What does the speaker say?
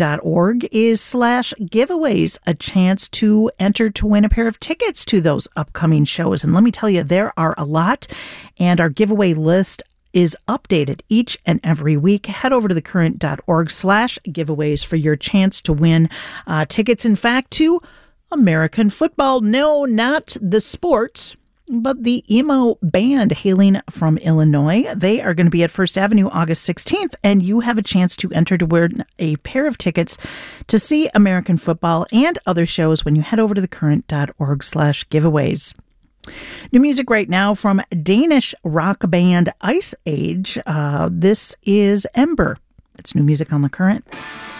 thecurrent.org is /giveaways, a chance to enter to win a pair of tickets to those upcoming shows. And let me tell you, there are a lot, and our giveaway list is updated each and every week. Head over to thecurrent.org /giveaways for your chance to win tickets, in fact, to American football. No, not the sport, but the emo band hailing from Illinois. They are going to be at First Avenue August 16th, and you have a chance to enter to win a pair of tickets to see American football and other shows when you head over to thecurrent.org /giveaways. New music right now from Danish rock band Ice Age. This is Ember. It's new music on The Current.